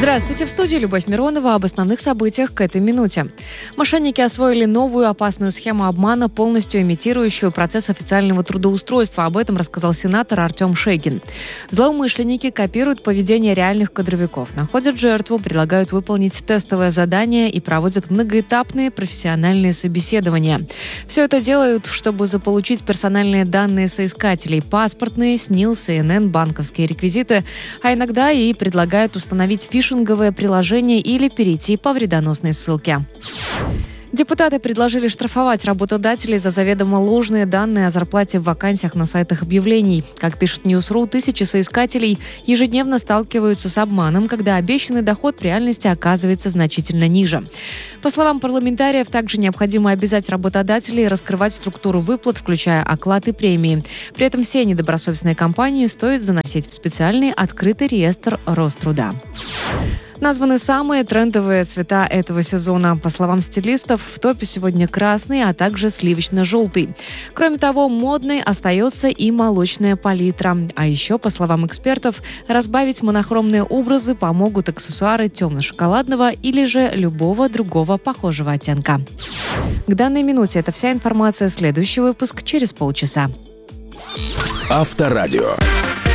Здравствуйте, в студии Любовь Миронова об основных событиях к этой минуте. Мошенники освоили новую опасную схему обмана, полностью имитирующую процесс официального трудоустройства. Об этом рассказал сенатор Артем Шейгин. Злоумышленники копируют поведение реальных кадровиков, находят жертву, предлагают выполнить тестовое задание и проводят многоэтапные профессиональные собеседования. Все это делают, чтобы заполучить персональные данные соискателей: паспортные, СНИЛ, СНН, банковские реквизиты, а иногда и предлагают установить фишинговое приложение или перейти по вредоносной ссылке. Депутаты предложили штрафовать работодателей за заведомо ложные данные о зарплате в вакансиях на сайтах объявлений. Как пишет News.ru, тысячи соискателей ежедневно сталкиваются с обманом, когда обещанный доход в реальности оказывается значительно ниже. По словам парламентариев, также необходимо обязать работодателей раскрывать структуру выплат, включая оклад и премии. При этом все недобросовестные компании стоит заносить в специальный открытый реестр Роструда. Названы самые трендовые цвета этого сезона. По словам стилистов, в топе сегодня красный, а также сливочно-желтый. Кроме того, модной остается и молочная палитра. А еще, по словам экспертов, разбавить монохромные образы помогут аксессуары темно-шоколадного или же любого другого похожего оттенка. К данной минуте это вся информация. Следующий выпуск через полчаса. Авторадио.